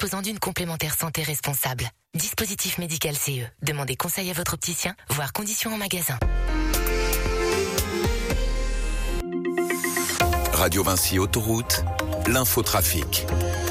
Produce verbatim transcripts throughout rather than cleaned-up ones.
disposant d'une complémentaire santé responsable. Dispositif médical C E. Demandez conseil à votre opticien, voire conditions en magasin. Radio Vinci Autoroute, l'infotrafic.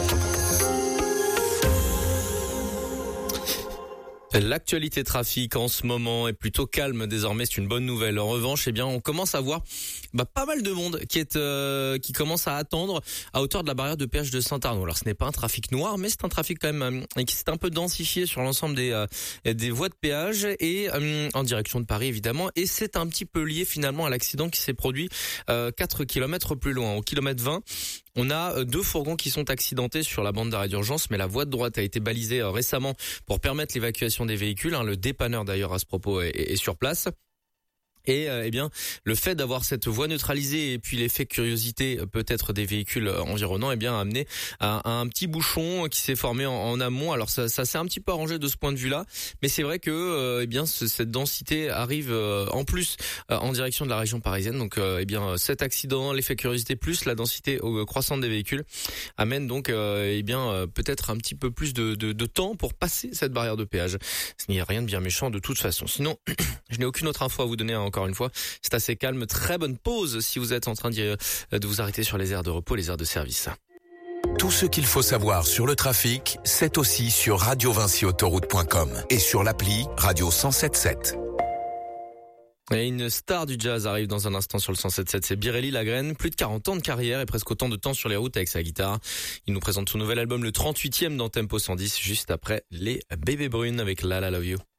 L'actualité trafic en ce moment est plutôt calme désormais, c'est une bonne nouvelle. En revanche, eh bien, on commence à voir bah, pas mal de monde qui est euh, qui commence à attendre à hauteur de la barrière de péage de Saint-Arnaud. Alors, ce n'est pas un trafic noir, mais c'est un trafic quand même euh, qui s'est un peu densifié sur l'ensemble des euh, des voies de péage et euh, en direction de Paris évidemment. Et c'est un petit peu lié finalement à l'accident qui s'est produit euh, quatre kilomètres plus loin, au kilomètre vingt. On a deux fourgons qui sont accidentés sur la bande d'arrêt d'urgence, mais la voie de droite a été balisée euh, récemment pour permettre l'évacuation des véhicules. Hein. Le dépanneur d'ailleurs à ce propos est, est sur place. Et euh, eh bien, le fait d'avoir cette voie neutralisée et puis l'effet curiosité peut-être des véhicules environnants, eh bien, a amené à, à un petit bouchon qui s'est formé en, en amont. Alors ça, ça s'est un petit peu arrangé de ce point de vue-là, mais c'est vrai que euh, eh bien, ce, cette densité arrive euh, en plus euh, en direction de la région parisienne. Donc, euh, eh bien, cet accident, l'effet curiosité plus la densité euh, croissante des véhicules amène donc, euh, eh bien, euh, peut-être un petit peu plus de, de, de temps pour passer cette barrière de péage. Ce n'est rien de bien méchant de toute façon. Sinon, je n'ai aucune autre info à vous donner. Hein. Encore une fois, c'est assez calme. Très bonne pause si vous êtes en train de, de vous arrêter sur les aires de repos, les aires de service. Tout ce qu'il faut savoir sur le trafic, c'est aussi sur radio vinci autoroute point com et sur l'appli Radio cent sept sept. Et une star du jazz arrive dans un instant sur le cent sept sept, c'est Birelli Lagrène. Plus de quarante ans de carrière et presque autant de temps sur les routes avec sa guitare. Il nous présente son nouvel album, le trente-huitième dans Tempo cent dix, juste après les Bébés Brunes avec La La Love You.